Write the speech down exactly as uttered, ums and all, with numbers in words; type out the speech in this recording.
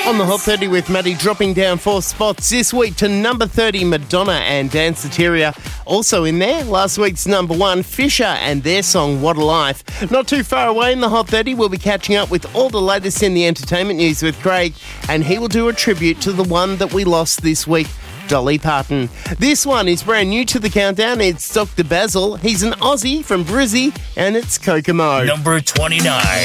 On the Hot thirty with Maddie, dropping down four spots this week to number thirty, Madonna and Danceteria. Also in there, last week's number one, Fisher and their song, What a Life. Not too far away in the Hot thirty, we'll be catching up with all the latest in the entertainment news with Craig, and he will do a tribute to the one that we lost this week, Dolly Parton. This one is brand new to the countdown. It's Doctor Basil. He's an Aussie from Brizzy, and it's Kokomo. Number twenty-nine.